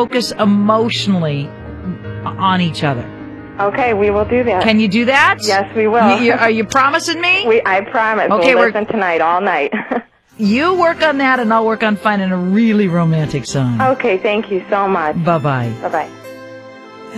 focus emotionally on each other. Okay, we will do that. Can you do that? Yes, we will. Are you promising me? I promise. Okay, we'll listen tonight, all night. You work on that, and I'll work on finding a really romantic song. Okay, thank you so much. Bye-bye. Bye-bye.